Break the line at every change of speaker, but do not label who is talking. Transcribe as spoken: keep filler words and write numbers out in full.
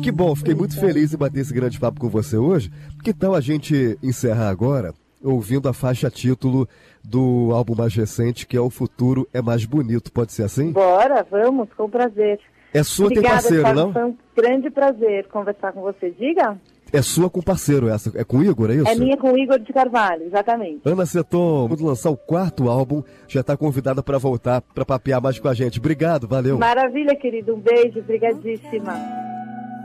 Que bom, fiquei muito feliz em bater esse grande papo com você hoje. Que tal a gente encerrar agora ouvindo a faixa título do álbum mais recente, que é O Futuro é Mais Bonito, pode ser assim?
Bora, vamos, com prazer.
É sua,
Obrigada,
tem parceiro,
Thiago,
não?
Foi um grande prazer conversar com você. Diga.
É sua com parceiro essa, é com o Igor, é isso?
É minha com o Igor de Carvalho, exatamente.
Ana Seton, quando lançar o quarto álbum, já está convidada para voltar, para papear mais com a gente. Obrigado, valeu.
Maravilha, querido, um beijo, brigadíssima.